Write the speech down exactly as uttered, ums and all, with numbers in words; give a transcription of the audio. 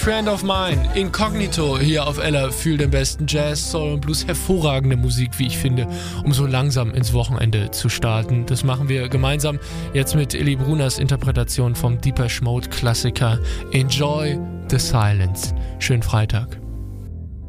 Friend of Mine, Incognito hier auf Ella, fühl den besten Jazz, Soul und Blues, hervorragende Musik, wie ich finde, um so langsam ins Wochenende zu starten. Das machen wir gemeinsam jetzt mit Illy Bruners Interpretation vom Depeche Mode Klassiker Enjoy the Silence. Schönen Freitag.